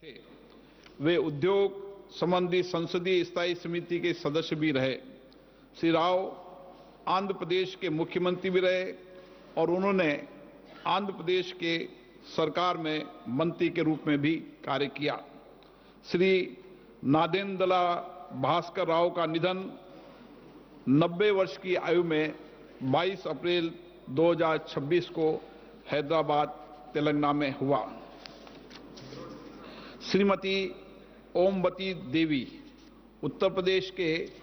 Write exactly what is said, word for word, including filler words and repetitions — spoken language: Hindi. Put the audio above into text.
थे। वे उद्योग संबंधी संसदीय स्थायी समिति के सदस्य भी रहे। श्री राव आंध्र प्रदेश के मुख्यमंत्री भी रहे और उन्होंने आंध्र प्रदेश के सरकार में मंत्री के रूप में भी कार्य किया। श्री नादेंद्रला भास्कर राव का निधन नब्बे वर्ष की आयु में बाईस अप्रैल दो हज़ार छब्बीस को हैदराबाद, तेलंगाना में हुआ। श्रीमती ओमवती देवी उत्तर प्रदेश के